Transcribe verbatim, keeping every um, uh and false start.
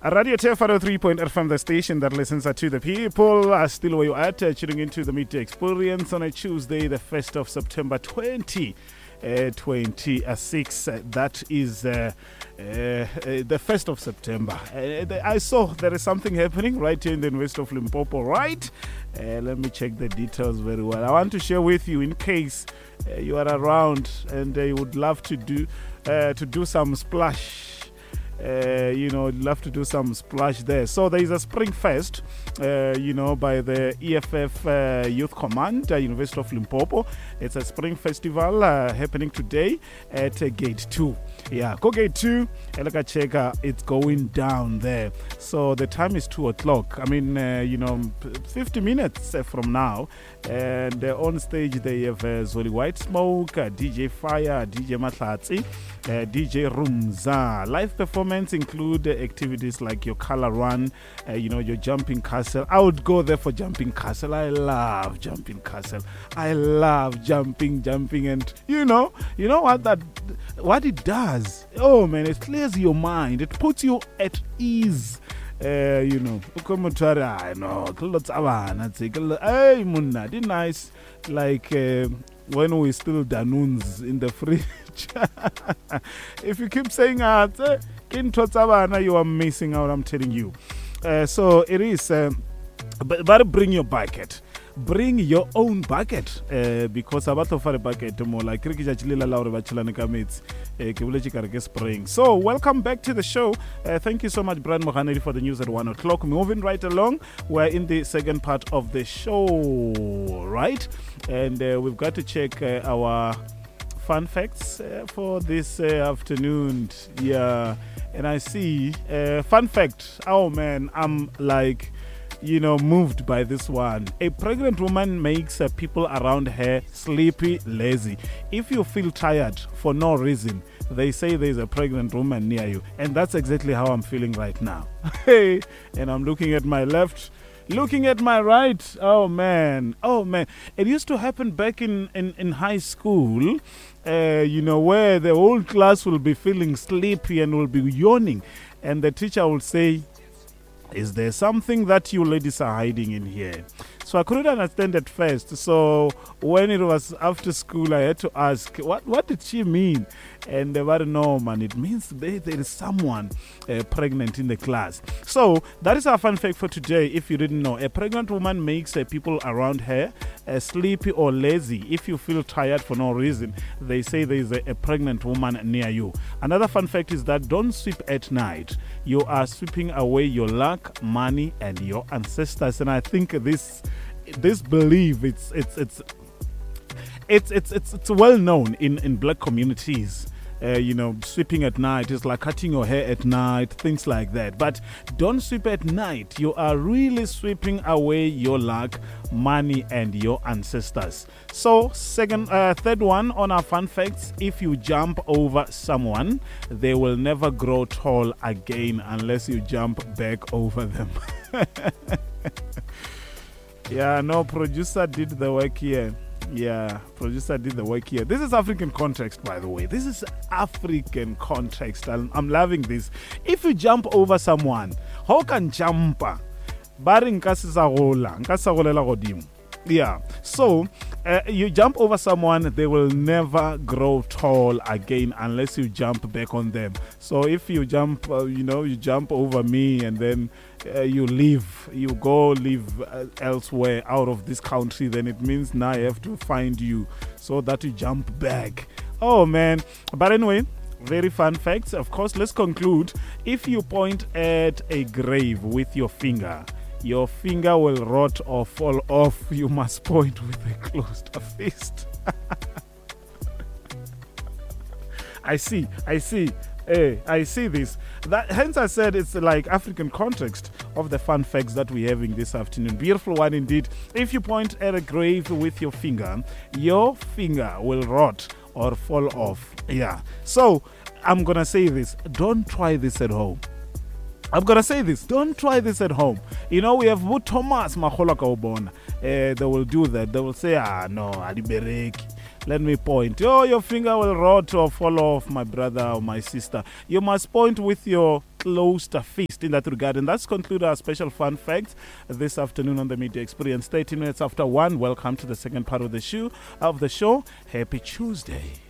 Radio T F one oh three point F M, the station that listens to the people. Uh, still where you at, uh, tuning into the Midday Experience on a Tuesday, the first of September twenty twenty-six. Uh, that is uh, uh, uh, the first of September. Uh, I saw there is something happening right here in the West of Limpopo, right? Uh, let me check the details very well. I want to share with you in case uh, you are around and uh, you would love to do uh, to do some splash. Uh, you know, love to do some splash there. So there is a Spring Fest, uh, you know, by the E F F uh, Youth Command, uh, University of Limpopo. It's a spring festival uh, happening today at uh, Gate two. Yeah, go Gate two, Elaka Cheka, it's going down there. So the time is two o'clock. I mean, uh, you know, fifty minutes uh, from now. And uh, on stage they have uh, Zoli White Smoke, uh, D J Fire, D J Matlatsi, uh, D J Rumza. Live performance include uh, activities like your color run, uh, you know, your jumping castle. I would go there for jumping castle. I love jumping castle. I love jumping, jumping, and you know, you know what that, what it does. Oh man, it clears your mind. It puts you at ease. Uh, you know, I know, hey, Munna, did nice, like uh, when we still Danuns in the fridge. If you keep saying that, you are missing out, I'm telling you. Uh, so it is, uh, but, but bring your bucket. Bring your own bucket uh, because about to a bucket more like spring. So welcome back to the show. Uh, thank you so much, Brian Mohanedi, for the news at one o'clock. Moving right along, we're in the second part of the show, right? And uh, we've got to check uh, our fun facts uh, for this uh, afternoon. Yeah, and I see uh, fun fact. Oh man, I'm like, you know, moved by this one. A pregnant woman makes uh, people around her sleepy, lazy. If you feel tired for no reason, they say there's a pregnant woman near you. And that's exactly how I'm feeling right now. Hey, and I'm looking at my left, looking at my right. Oh man, oh man. It used to happen back in, in, in high school, uh, you know, where the whole class will be feeling sleepy and will be yawning. And the teacher will say, is there something that you ladies are hiding in here? So I couldn't understand at first. So when it was after school, I had to ask, what what did she mean? And they were no, man, it means there, there is someone uh, pregnant in the class. So that is our fun fact for today. If you didn't know, a pregnant woman makes uh, people around her uh, sleepy or lazy. If you feel tired for no reason, they say there is a, a pregnant woman near you. Another fun fact is that don't sweep at night. You are sweeping away your luck, money, and your ancestors. And I think this this belief it's it's it's it's it's it's, it's well known in in black communities. Uh, you know, sweeping at night is like cutting your hair at night, things like that. But don't sweep at night. You are really sweeping away your luck, money, and your ancestors. So, second, uh, third one on our fun facts: if you jump over someone, they will never grow tall again unless you jump back over them. Yeah, no, producer did the work here. Yeah, producer did the work here. This is African context, by the way. This is African context. I'm, I'm loving this. If you jump over someone, how can jumper? Yeah, so uh, you jump over someone, they will never grow tall again unless you jump back on them. So if you jump, uh, you know, you jump over me and then uh, you leave, you go live uh, elsewhere out of this country, then it means now I have to find you so that you jump back. Oh man, but anyway, very fun facts. Of course, let's conclude. If you point at a grave with your finger, your finger will rot or fall off. You must point with a closed fist. I see, I see. Hey, I see this. That, hence I said it's like African context of the fun facts that we're having this afternoon. Beautiful one indeed. If you point at a grave with your finger, your finger will rot or fall off. Yeah. So I'm going to say this. Don't try this at home. I'm going to say this. Don't try this at home. You know, we have Thomas Mahola Kaubona. Uh, they will do that. They will say, ah, no, Adibereki. Let me point. Oh, your finger will rot or fall off, my brother or my sister. You must point with your closed fist in that regard. And that's concluded our special fun facts this afternoon on the Media Experience. thirteen minutes after one. Welcome to the second part of the show. Of the show. Happy Tuesday.